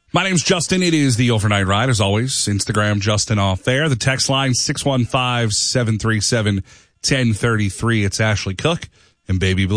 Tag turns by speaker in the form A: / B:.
A: My name's Justin. It is the Overnight Ride. As always, Instagram Justin Off There. The text line 615-737-1033. It's Ashley Cook and Baby Blue.